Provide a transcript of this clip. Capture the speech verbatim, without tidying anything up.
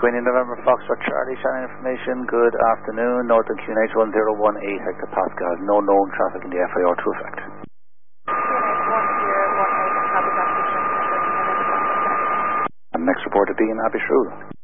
Queenie November Foxtrot Charlie, Shannon information. Good afternoon. Northern Q N H one zero one eight hectopascal. No known traffic in the F I O to effect. Q N H one zero one eight, copy that. And next report to be in Abbey Shrew.